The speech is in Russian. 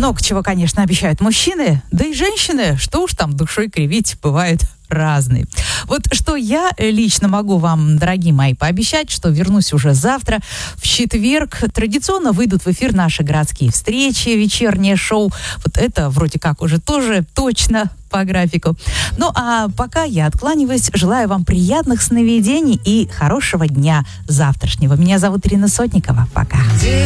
Много чего, конечно, обещают мужчины, да и женщины, что уж там душой кривить, бывают разные. Вот что я лично могу вам, дорогие мои, пообещать, что вернусь уже завтра. В четверг традиционно выйдут в эфир наши городские встречи, вечернее шоу. Вот это вроде как уже тоже точно по графику. Ну а пока я откланиваюсь, желаю вам приятных сновидений и хорошего дня завтрашнего. Меня зовут Ирина Сотникова. Пока.